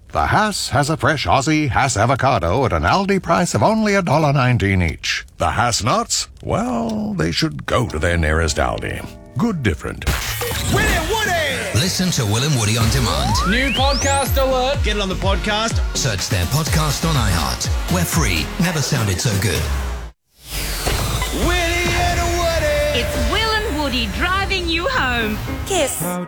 The Hass has a fresh Aussie Hass avocado at an Aldi price of only $1.19 each. The Hass nuts? Well, they should go to their nearest Aldi. Good different. Will and Woody! Listen to Will and Woody on demand. New podcast alert. Get it on the podcast. Search their podcast on iHeart. We're free. Never sounded so good. Willie and Woody! It's Will and Woody driving you home. Kiss.